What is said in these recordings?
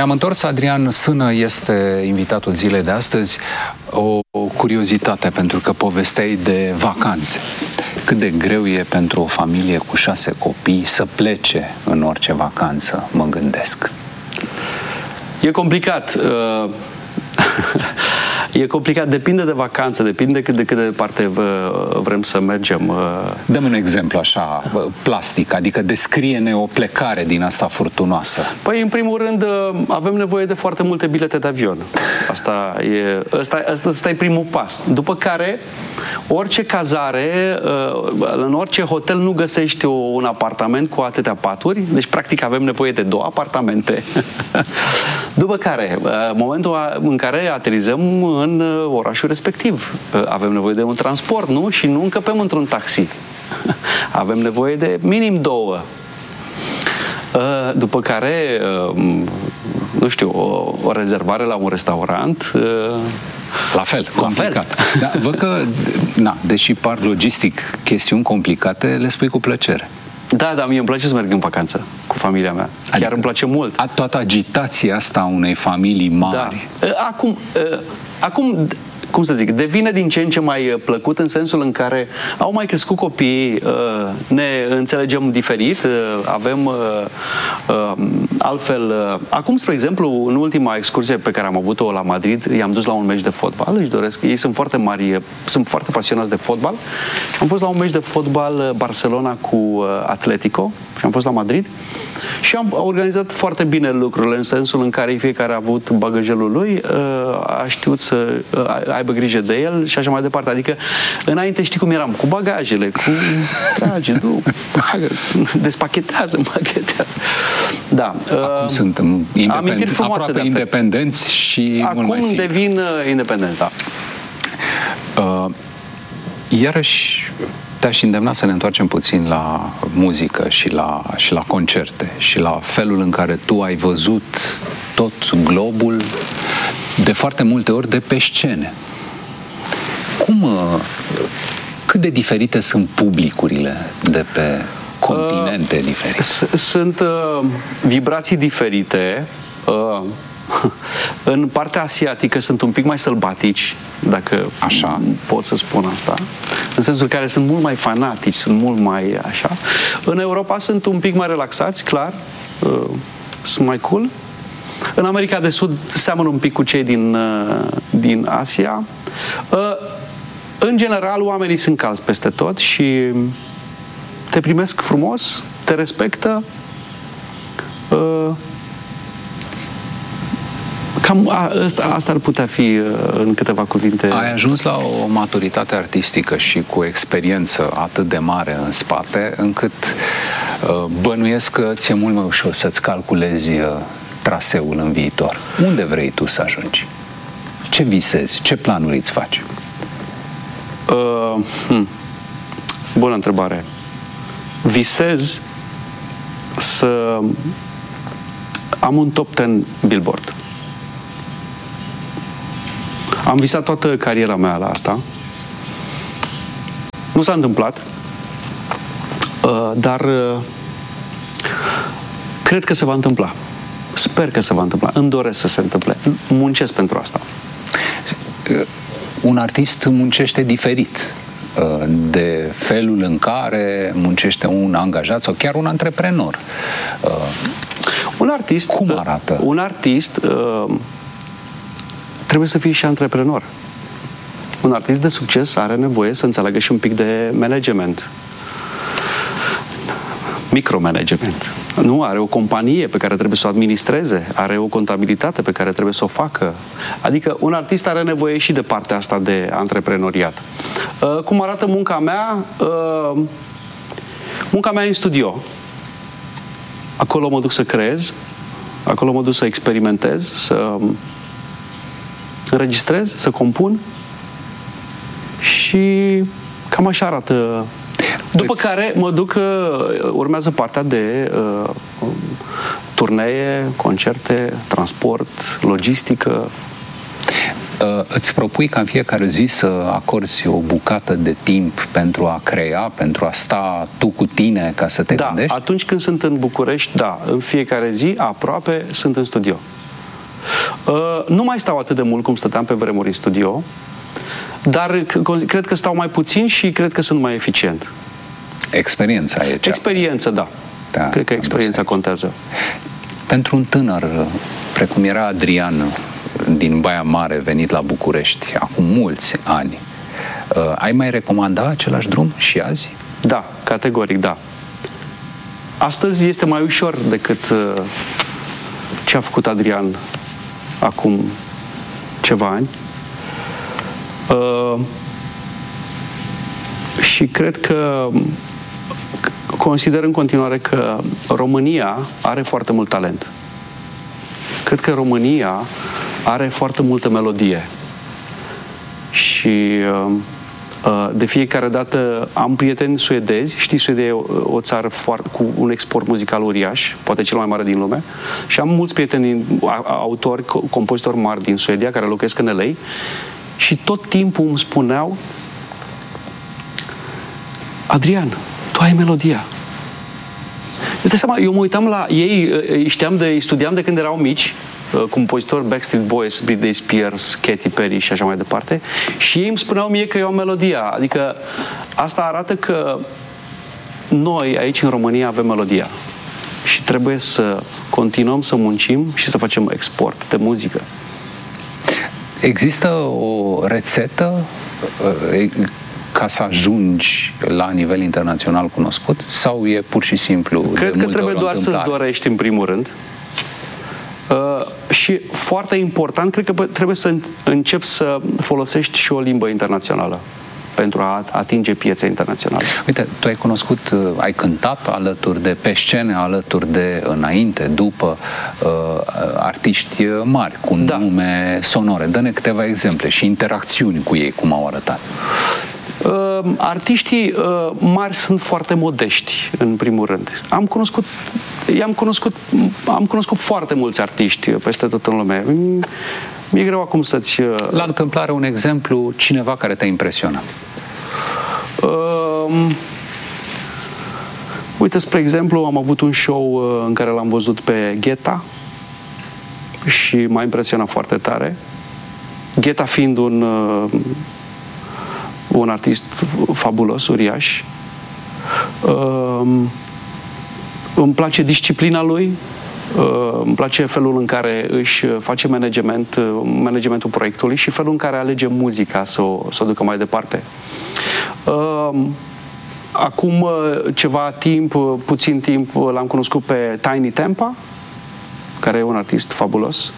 Ne-am întors, Adrian Sână este invitatul zilei de astăzi. O curiozitate, pentru că povesteai de vacanțe. Cât de greu e pentru o familie cu 6 copii să plece în orice vacanță, mă gândesc. E complicat. E complicat, depinde de vacanță, depinde de cât de departe vrem să mergem. Dăm un exemplu așa, plastic, adică descrie-ne o plecare din asta furtunoasă. Păi, în primul rând, avem nevoie de foarte multe bilete de avion. Asta e primul pas. După care, orice cazare, în orice hotel nu găsești un apartament cu atâtea paturi, deci practic avem nevoie de 2 apartamente. După care, momentul în care aterizăm în orașul respectiv, avem nevoie de un transport, nu? Și nu încăpem într-un taxi. Avem nevoie de minim 2. După care, nu știu, o rezervare la un restaurant. La fel, complicat. Da, văd că, deși par logistic chestiuni complicate, le spui cu plăcere. Da, mie îmi place să merg în vacanță cu familia mea. Chiar îmi place mult. Toată agitația asta unei familii mari. Da. Acum, cum să zic, devine din ce în ce mai plăcut în sensul în care au mai crescut copiii, ne înțelegem diferit, avem altfel. Acum, spre exemplu, în ultima excursie pe care am avut-o la Madrid, i-am dus la un meci de fotbal, își doresc, ei sunt foarte mari, sunt foarte pasionați de fotbal. Am fost la un meci de fotbal Barcelona cu Atletico și am fost la Madrid și am organizat foarte bine lucrurile în sensul în care fiecare a avut bagajelul lui, a știut să aibă grijă de el și așa mai departe. Adică, înainte știi cum eram, cu bagajele, cu trage, despachetează, împachetează. Da. Acum suntem aproape independenți și mult mai simplu. Acum devin independenți, da. Iarăși te-aș îndemna să ne întoarcem puțin la muzică și la concerte și la felul în care tu ai văzut tot globul de foarte multe ori de pe scene. Cât de diferite sunt publicurile de pe continente diferite? Sunt vibrații diferite. În partea asiatică sunt un pic mai sălbatici, dacă așa pot să spun asta, în sensul care sunt mult mai fanatici, sunt mult mai așa. În Europa sunt un pic mai relaxați, clar, sunt mai cool. În America de Sud seamănă un pic cu cei din Asia. În general, oamenii sunt calzi peste tot și te primesc frumos, te respectă. Cam asta ar putea fi în câteva cuvinte. Ai ajuns la o maturitate artistică și cu o experiență atât de mare în spate, încât bănuiesc că ți-e mult mai ușor să-ți calculezi traseul în viitor. Unde vrei tu să ajungi? Ce visezi? Ce planuri îți faci? Bună întrebare. Visez să am un top 10 Billboard. Am visat toată cariera mea la asta. Nu s-a întâmplat, dar cred că se va întâmpla. Sper că se va întâmpla. Îmi doresc să se întâmple. Muncesc pentru asta. Un artist muncește diferit de felul în care muncește un angajat sau chiar un antreprenor. Un artist, cum arată? Un artist trebuie să fie și antreprenor. Un artist de succes are nevoie să înțeleagă și un pic de management. Micromanagement. Nu, are o companie pe care trebuie să o administreze, are o contabilitate pe care trebuie să o facă. Adică un artist are nevoie și de partea asta de antreprenoriat. Cum arată munca mea? Munca mea e în studio. Acolo mă duc să creez, acolo mă duc să experimentez, să înregistrez, să compun și cam așa arată. După care mă duc, urmează partea de turnee, concerte, transport, logistică. Îți propui ca în fiecare zi să acorzi o bucată de timp pentru a crea, pentru a sta tu cu tine ca să te gândești? Da, atunci când sunt în București, da, în fiecare zi, aproape, sunt în studio. Nu mai stau atât de mult cum stăteam pe vremuri în studio, dar cred că stau mai puțin și cred că sunt mai eficient. Experiența e cea. Experiență, da. Cred că experiența contează. Pentru un tânăr, precum era Adrian, din Baia Mare, venit la București, acum mulți ani, ai mai recomanda același drum și azi? Da, categoric, da. Astăzi este mai ușor decât ce a făcut Adrian acum ceva ani. Și cred că consider în continuare că România are foarte mult talent. Cred că România are foarte multă melodie. Și de fiecare dată am prieteni suedezi. Știi, Suedia e o țară cu un export muzical uriaș, poate cel mai mare din lume. Și am mulți prieteni, autori, compozitori mari din Suedia, care locuiesc în LA. Și tot timpul îmi spuneau: Adrian, tu ai melodia. Îți dai seama, eu mă uitam la ei, studiam de când erau mici, compozitori Backstreet Boys, Britney Spears, Katy Perry și așa mai departe, și ei îmi spuneau mie că eu am melodia. Adică asta arată că noi aici în România avem melodia și trebuie să continuăm să muncim și să facem export de muzică. Există o rețetă ca să ajungi la nivel internațional cunoscut, sau e pur și simplu Cred că trebuie doar să-ți dorești în primul rând. Și foarte important, cred că trebuie să începi să folosești și o limbă internațională pentru a atinge piețe internaționale. Uite, tu ai cunoscut, ai cântat alături de, pe scene, alături de, înainte, după artiști mari, cu nume sonore. Dă-ne câteva exemple și interacțiuni cu ei, cum au arătat. Artiștii mari sunt foarte modești, în primul rând. Am cunoscut foarte mulți artiști peste tot în lume. Mi-e greu acum să-ți... La întâmplare, un exemplu, cineva care te-a impresionat. Uite, spre exemplu, am avut un show în care l-am văzut pe Gheta și m-a impresionat foarte tare. Gheta fiind un artist fabulos, uriaș. Îmi place disciplina lui, îmi place felul în care își face managementul proiectului și felul în care alege muzica să o ducă mai departe. Acum puțin timp, l-am cunoscut pe Tiny Tempa, care e un artist fabulos.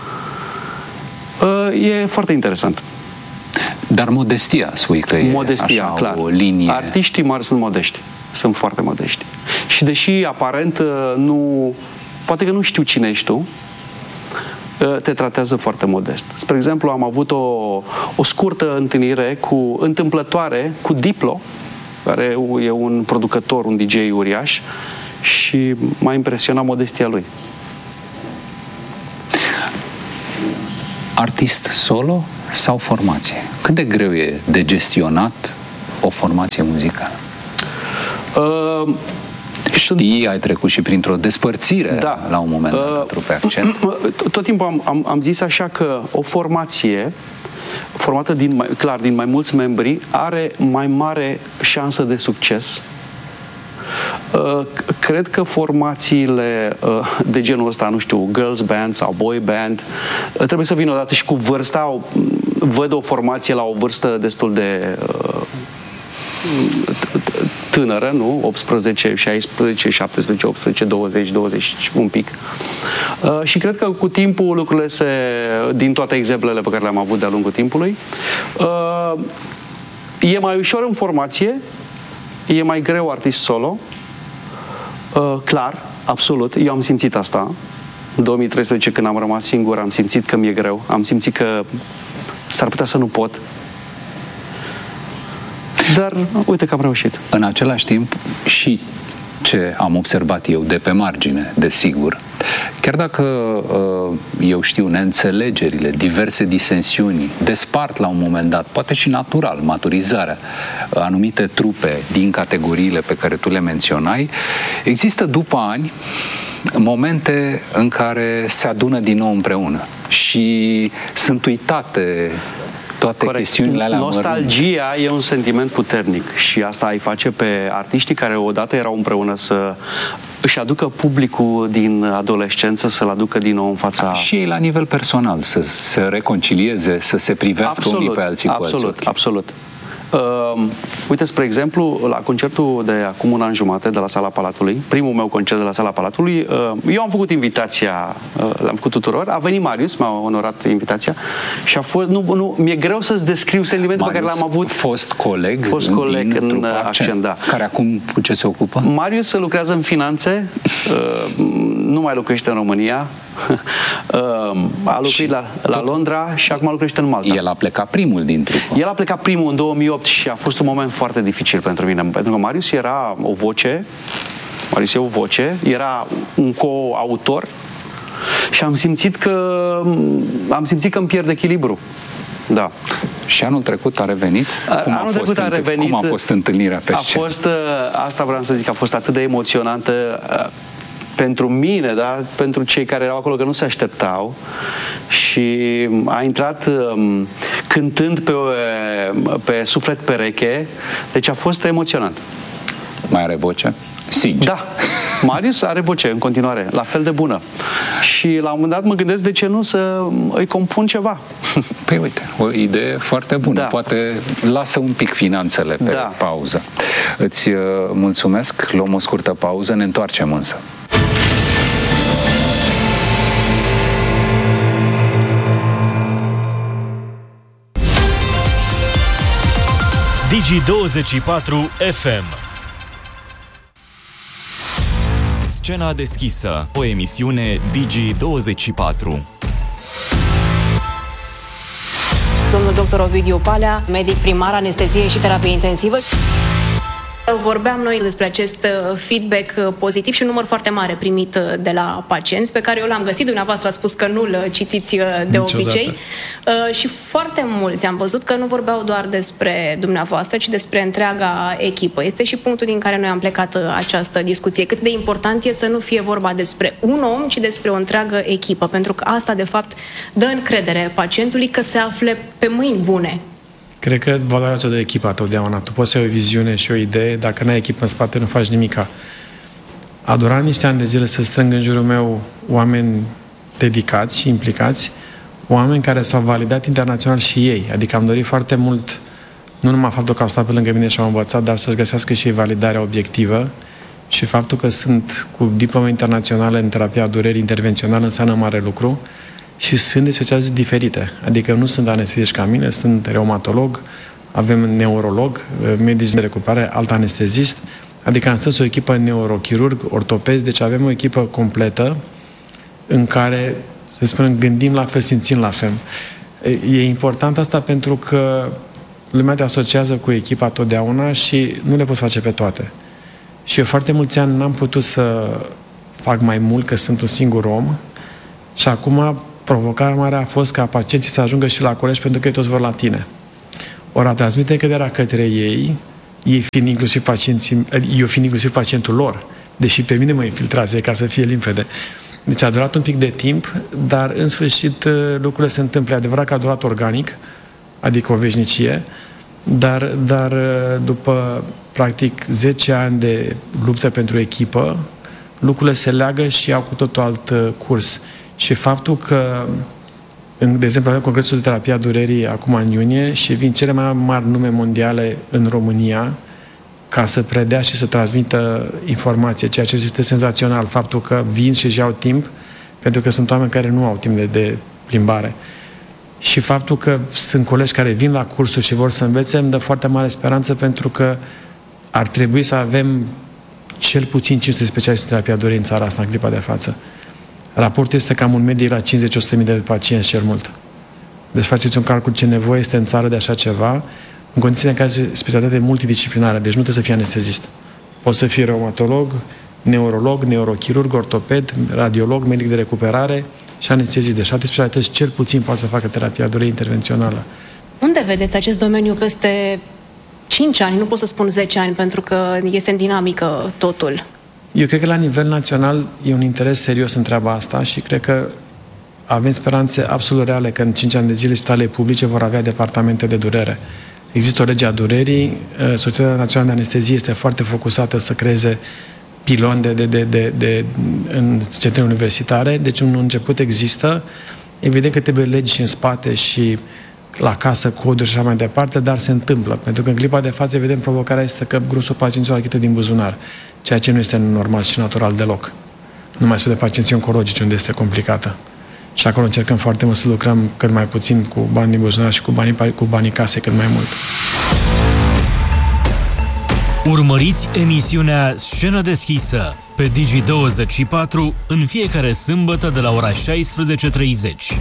E foarte interesant. Dar modestia, spui că e modestia, așa, clar. O linie... Artiștii mari sunt modești. Sunt foarte modești. Și deși aparent poate că nu știu cine ești tu, te tratează foarte modest. Spre exemplu, am avut o scurtă întâlnire întâmplătoare cu Diplo, care e un producător, un DJ uriaș, și m-a impresionat modestia lui. Artist solo sau formație? Cât de greu e de gestionat o formație muzicală? Știi, ai trecut și printr-o despărțire la un moment dat, Trupe Accent. Tot timpul am zis așa că o formație formată din mai mulți membri are mai mare șansă de succes. Cred că formațiile de genul ăsta, nu știu, girls band sau boy band, trebuie să vină odată și cu vârsta. Văd o formație la o vârstă destul de tânără, nu? 18, 16, 17, 18, 20, 20, un pic. Și cred că cu timpul lucrurile din toate exemplele pe care le-am avut de-a lungul timpului, e mai ușor în formație, e mai greu artist solo, clar, absolut, eu am simțit asta. În 2013, când am rămas singur, am simțit că mi-e greu, am simțit că s-ar putea să nu pot. Dar uite că am reușit. În același timp, și ce am observat eu de pe margine, desigur, chiar dacă, eu știu, neînțelegerile, diverse disensiuni despart la un moment dat, poate și natural, maturizarea, anumite trupe din categoriile pe care tu le menționai, există după ani momente în care se adună din nou împreună. și sunt uitate toate chestiunile alea. Nostalgia e un sentiment puternic și asta îi face pe artiștii care odată erau împreună să își aducă publicul din adolescență, să-l aducă din nou în fața... Și ei la nivel personal, să se reconcilieze, să se privească unii pe alții cu alții ochi. Absolut. Uite, spre exemplu, la concertul de acum un an jumate de la Sala Palatului, primul meu concert de la Sala Palatului, eu am făcut invitația, l-am făcut tuturor, a venit Marius, m-a onorat invitația și a fost, mi-e greu să-ți descriu sentimentul pe care l-am avut. Fost coleg în Accent, da. Care acum cu ce se ocupă? Marius lucrează în finanțe, nu mai locuiește în România, a locuit la Londra și acum lucrește în Malta. El a plecat primul din trupă. El a plecat primul în 2008 și a fost un moment foarte dificil pentru mine, pentru că Marius era o voce, era un co-autor și am simțit că îmi pierd echilibru. Da. Și anul trecut a revenit? Cum a fost întâlnirea pe scenă? Asta vreau să zic, a fost atât de emoționantă pentru mine, da? Pentru cei care erau acolo, că nu se așteptau, și a intrat cântând pe suflet pereche, deci a fost emoționant. Mai are voce? Sincer. Da. Marius are voce în continuare, la fel de bună. Și la un moment dat mă gândesc de ce nu să îi compun ceva. Păi uite, o idee foarte bună. Da. Poate lasă un pic finanțele pe pauză. Îți mulțumesc, luăm o scurtă pauză, ne întoarcem însă. Digi24 FM. Scena deschisă, o emisiune Digi24. Domnul dr. Ovidiu Palea, medic primar, anestezie și terapie intensivă. Vorbeam noi despre acest feedback pozitiv și un număr foarte mare primit de la pacienți, pe care eu l-am găsit. Dumneavoastră ați spus că nu-l citiți de obicei. Și foarte mulți am văzut că nu vorbeau doar despre dumneavoastră, ci despre întreaga echipă. Este și punctul din care noi am plecat această discuție. Cât de important e să nu fie vorba despre un om, ci despre o întreagă echipă. Pentru că asta, de fapt, dă încredere pacientului că se afle pe mâini bune. Cred că valoarea cea de echipă totdeauna. Tu poți să ai o viziune și o idee, dacă n-ai echipă în spate, nu faci nimica. A durat niște ani de zile să strâng în jurul meu oameni dedicați și implicați, oameni care s-au validat internațional și ei. Adică am dorit foarte mult, nu numai faptul că au stat pe lângă mine și au învățat, dar să-și găsească și ei validarea obiectivă și faptul că sunt cu diplomă internațională în terapia durerii intervențională înseamnă mare lucru. Și sunt de specialități diferite. Adică nu sunt anesteziști ca mine, sunt reumatolog, avem neurolog, medici de recuperare, alt anestezist. Adică am strâns o echipă neurochirurg, ortopezi, deci avem o echipă completă în care, să spunem, gândim la fel, simțim la fel. E important asta pentru că lumea te asociază cu echipa totdeauna și nu le poți face pe toate. Și eu foarte mulți ani n-am putut să fac mai mult, că sunt un singur om, și acum provocarea mare a fost ca pacienții să ajungă și la colegi, pentru că ei toți vor la tine. Ori a transmite încrederea către ei, ei fiind inclusiv pacienții, eu fiind inclusiv pacientul lor, deși pe mine mă infiltrase, ca să fie limpede. Deci a durat un pic de timp, dar în sfârșit lucrurile se întâmplă. E adevărat că a durat organic, adică o veșnicie, dar după practic 10 ani de luptă pentru echipă, lucrurile se leagă și au cu totul alt curs. Și faptul că, de exemplu, avem congresul de terapie a durerii acum în iunie și vin cele mai mari nume mondiale în România ca să predea și să transmită informație, ceea ce este senzațional, faptul că vin și își iau timp, pentru că sunt oameni care nu au timp de plimbare. Și faptul că sunt colegi care vin la cursuri și vor să învețe, îmi dă foarte mare speranță, pentru că ar trebui să avem cel puțin 500 specialiști în terapia durerii în țara asta, în clipa de față. Raportul este cam un medic la 50-100.000 de pacienți cel mult. Deci faceți un calcul ce nevoie este în țară de așa ceva, în condițiile în care este specialitate multidisciplinară, deci nu trebuie să fii anestezist. Poți să fii reumatolog, neurolog, neurochirurg, ortoped, radiolog, medic de recuperare și anestezist. Deci alte specialități cel puțin poate să facă terapia durerii intervențională. Unde vedeți acest domeniu peste 5 ani? Nu pot să spun 10 ani, pentru că este în dinamică totul. Eu cred că la nivel național e un interes serios în treaba asta și cred că avem speranțe absolut reale că în 5 ani de zile spitalele publice vor avea departamente de durere. Există o lege a durerii, Societatea Națională de Anestezie este foarte focusată să creeze piloni în centre universitare, deci un început există. Evident că trebuie legi și în spate și la casă, coduri și așa mai departe, dar se întâmplă. Pentru că în clipa de față, evident, provocarea este că grosul pacienților achită din buzunar, ceea ce nu este normal și natural deloc. Nu mai spune pacienții oncologici, unde este complicată. Și acolo încercăm foarte mult să lucrăm cât mai puțin cu bani din buzunar și cu banii case cât mai mult. Urmăriți emisiunea Scenă deschisă pe Digi24 în fiecare sâmbătă de la ora 16:30.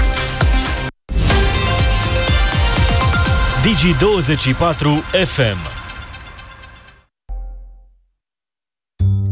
Digi24 FM.